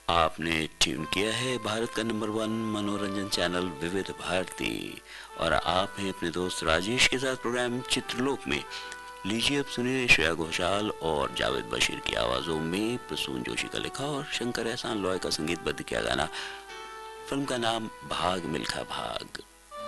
आपने ट्यून किया है भारत का नंबर 1 मनोरंजन चैनल विविध भारती और आप हैं अपने दोस्त राजेश के साथ प्रोग्राम चित्रलोक में। लीजिए अब सुनिए श्रेया घोषाल और जावेद बशीर की आवाज़ों में प्रसून जोशी का लिखा और शंकर एहसान लॉय का संगीतबद्ध किया गाना। फिल्म का नाम भाग मिल्खा भाग।